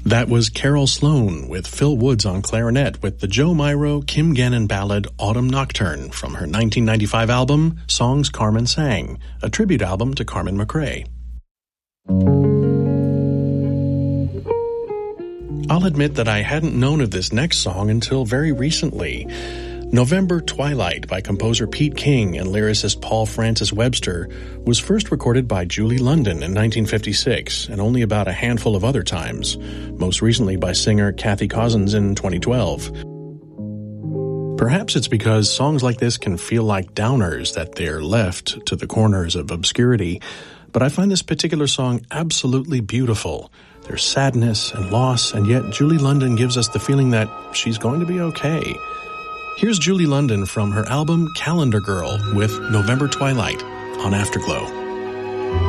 That was Carol Sloan with Phil Woods on clarinet with the Joe Myro, Kim Gannon ballad Autumn Nocturne from her 1995 album Songs Carmen Sang, a tribute album to Carmen McRae. I'll admit that I hadn't known of this next song until very recently. November Twilight by composer Pete King and lyricist Paul Francis Webster was first recorded by Julie London in 1956 and only about a handful of other times, most recently by singer Kathy Cousins in 2012. Perhaps it's because songs like this can feel like downers, that they're left to the corners of obscurity, but I find this particular song absolutely beautiful. There's sadness and loss, and yet Julie London gives us the feeling that she's going to be okay. Here's Julie London from her album Calendar Girl with November Twilight on Afterglow.